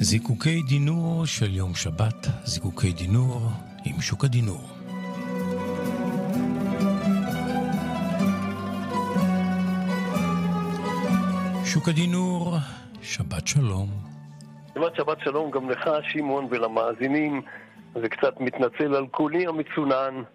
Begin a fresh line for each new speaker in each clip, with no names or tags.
זיקוקי דינור של יום שבת, זיקוקי דינור עם שוק הדינור. שוק הדינור, שבת שלום.
שבת שלום גם לך, שמעון, ולמאזינים. זה קצת מתנצל על קולי המצונן.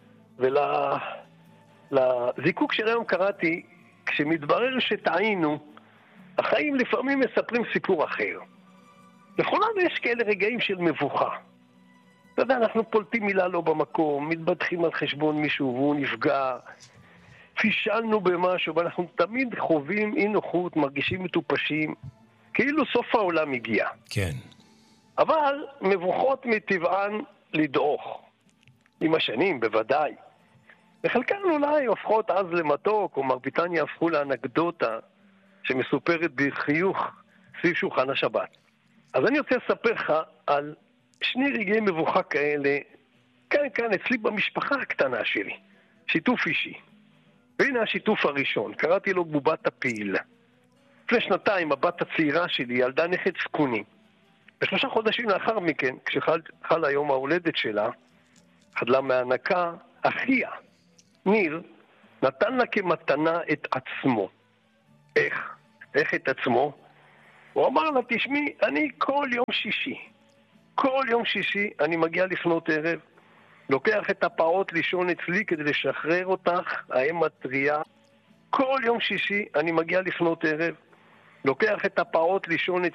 ולזיקוק של היום קראתי, כשמתברר שטעינו, החיים לפעמים מספרים סיפור אחר. לכולנו יש כאלה רגעים של מבוכה. אתה יודע, אנחנו פולטים מילה לא במקום, מתבדחים על חשבון מישהו והוא נפגע, פישלנו במשהו, ואנחנו תמיד חווים אי נוחות, מרגישים מטופשים, כאילו סוף העולם הגיע.
כן.
אבל מבוכות מטבען לדעוך. עם השנים, בוודאי. וחלקן אולי הופכות אז למתוק, או מרביתן יהפכו לאנקדוטה שמסופרת בחיוך סביב שולחן השבת. אז אני רוצה לספר לך על שני רגעי מבוכה כאלה, כאן אצלי במשפחה הקטנה שלי. שיתוף אישי. והנה השיתוף הראשון, קראתי לו בובת הפיל. לפני שנתיים הבת הצעירה שלי ילדה נכד סקוני. ב3 חודשים לאחר מכן, כשחל היום ההולדת שלה, חדלה מהנקה, אחיה, ניר, נתן לה כמתנה את עצמו. איך את עצמו? הוא אמר לה, תשמעי, אני כל יום שישי אני מגיע לפנות ערב, לוקח את הפעות לישון אצלי כדי לשחרר אותך, האם מטריה. כל יום שישי אני מגיע לפנות ערב, לוקח את הפעות לישון